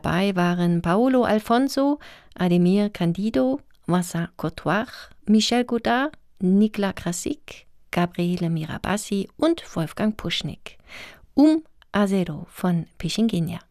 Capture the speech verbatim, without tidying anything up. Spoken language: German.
Dabei waren Paolo Alfonso, Ademir Candido, Vincent Courtois, Michel Godard, Nicolas Krasik, Gabriele Mirabassi und Wolfgang Puschnik. Um a Zero von Pichinguinha.